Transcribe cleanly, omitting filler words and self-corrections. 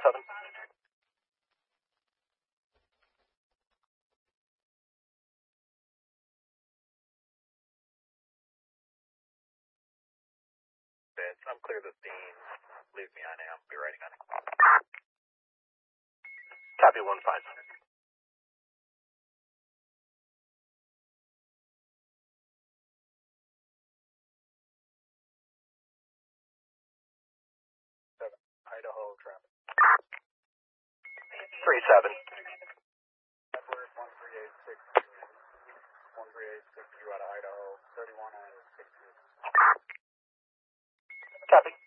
7. I'm clear of the scene. Leave me on AM. Be writing on it. Copy 1-5. Idaho traffic. 3-7. Edward 1386. 1386 you out of Idaho. 31 and 60. Copy.